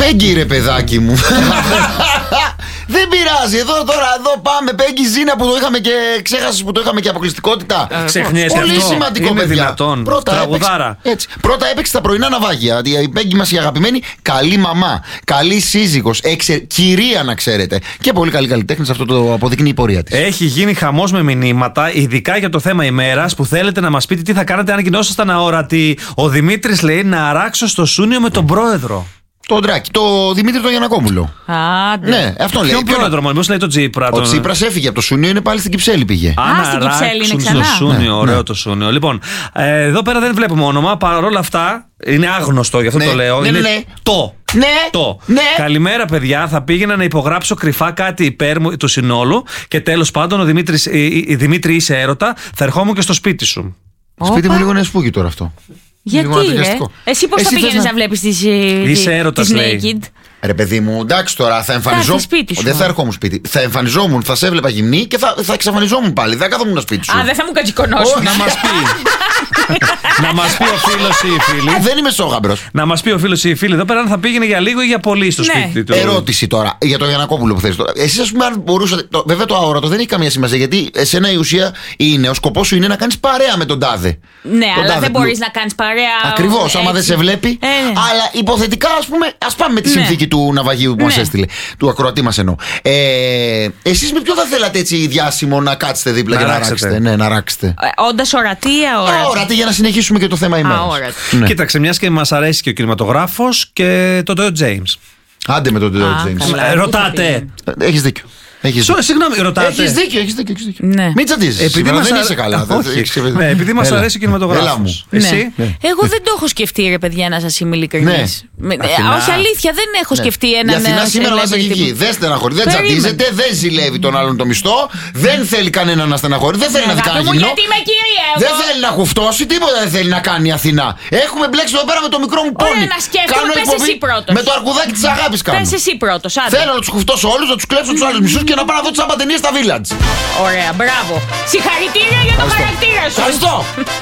Πέγγι, ρε παιδάκι μου. Δεν πειράζει, εδώ πάμε. Πέγγι, Ζήνα που το είχαμε και ξέχασες που το είχαμε και αποκλειστικότητα. Ξεχνιέσαι. Πολύ σημαντικό, είναι παιδιά. δυνατόν. Πρώτα έπαιξε τα πρωινά ναυάγια. Η Πέγγι μας η αγαπημένη, καλή μαμά, καλή σύζυγος, κυρία να ξέρετε. Και πολύ καλή καλλιτέχνης, αυτό το αποδεικνύει η πορεία της. Έχει γίνει χαμός με μηνύματα, ειδικά για το θέμα ημέρας, που θέλετε να μας πείτε τι θα κάνετε αν γινόσασταν αόρατοι. Ο Δημήτρης λέει να αράξω στο Σούνιο με τον πρόεδρο. Το Ντράκη, το Δημήτρη τον Γιαννακόπουλο. Ναι, αυτό λέει. Ποιον πρόεδρο, μήπως λέει τον Τσίπρα. Ο Τσίπρας έφυγε από το Σούνιο, είναι πάλι στην Κυψέλη πήγε. Στην Κυψέλη είναι ξανά. Στο Σούνιο, ωραίο το Σούνιο. Λοιπόν, εδώ πέρα δεν βλέπουμε όνομα, παρόλα αυτά είναι άγνωστο, γι' αυτό το λέω. Είναι το. Ναι. Καλημέρα, παιδιά. Θα πήγαινα να υπογράψω κρυφά κάτι υπέρ του συνόλου. Και τέλος πάντων, ο Δημήτρη, είσαι έρωτα. Θα ερχόμουν και στο σπίτι σου. Σπίτι μου λίγο είναι σπούκι τώρα αυτό. Γιατί, εσύ πώς θα πήγαινες να βλέπεις τις naked? Ρε παιδί μου, εντάξει τώρα, θα εμφανιζόμουν. Δεν θα ερχόμουν σπίτι. Θα εμφανιζόμουν, θα σε έβλεπα γυμνή και θα εξαφανιζόμουν πάλι. Δεν θα κάθομουν σπίτι σου. Δεν θα μου κατσικωνώσουν. Να μας πει. Να μας πει ο φίλος ή η φίλη. Δεν είμαι σόγαμπρος. Να μας πει ο φίλος ή η φίλη εδώ πέρα αν θα πήγαινε για λίγο ή για πολύ στο σπίτι του. Ερώτηση τώρα για τον Γιαννακόπουλο που θες τώρα. Εσείς, ας πούμε, αν μπορούσατε. Βέβαια το αόρατο δεν έχει καμία σημασία, γιατί εσένα η ουσία είναι, ο σκοπός σου είναι να κάνεις παρέα με τον τάδε. Ναι, αλλά δεν μπορείς να κάνεις παρέα. Ακριβώς, άμα δεν σε βλέπει. Αλλά υποθετικά, ας πούμε, ας πάμε με τη συνθήκη του ναυαγίου που μας έστειλε. Του ακροατή μας εννοώ. Εσείς με ποιο θα θέλατε έτσι διάσημο να κάτσετε δίπλα και να ράξετε? Ναι, να ράξετε. Όντας ορατή ή αόρατη? Ορατή, για να συνεχίσουμε και το θέμα ημέρας. Κοίταξε, μιας και μας αρέσει και ο κινηματογράφος και το Τέο Τζέιμς. Άντε με τον Τέο Τζέιμς. Ρωτάτε. Έχεις δίκιο. Συγγνώμη, ρωτάτε. Έχεις δίκιο. Ναι. Μην τσαντίζεις. Δεν είσαι καλά. Επειδή μας αρέσει ο κινηματογράφος. Εσύ? Εγώ δεν το έχω σκεφτεί, ρε παιδιά, να σας είμαι ειλικρινής. Όχι, αλήθεια, δεν έχω σκεφτεί έναν. Η Αθηνά σήμερα μας έχει βγει. Δεν στεναχωρεί, δεν τσαντίζεται, δεν ζηλεύει τον άλλον το μισθό, δεν θέλει κανένα να στεναχωρεί, δεν θέλει να δει κανένα γυμνό. Δεν θέλει να κουφτώσει, τίποτα δεν θέλει να κάνει η Αθηνά. Έχουμε μπλέξει εδώ πέρα με το μικρό μου πόνι. Να σκέφτομαι, πες εσύ πρώτος. Με το αρκουδάκι της αγάπης κάνω. Πες εσύ πρώτος. Θέλω να τους κουφτώσω όλους, να τους κλέψω τους άλλους μισούς και να πάω να δω τις αμπατενίες στα Village. Ωραία, μπράβο. Συγχαρητήρια για το χαρακτήρα σου. Ευχαριστώ.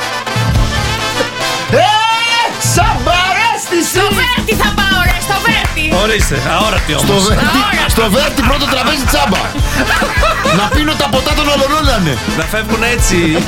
Σαμπαρέστηση. Στο Βέρτι θα πάω, ρε, στο Βέρτι. Ορίστε, αόρατη όμως. Στο Βέρτι πρώτο τραπέζι τσάμπα. Να πίνω τα ποτά των ολονών. Να φεύγουν έτσι.